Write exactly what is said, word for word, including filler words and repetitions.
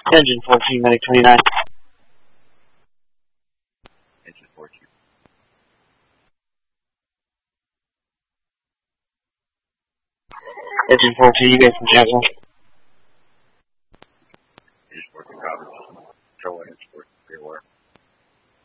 Engine fourteen, Medic twenty-nine. Engine fourteen. Engine fourteen, you guys from Jackson. Engine fourteen, Robert. Control engine fourteen, clear water.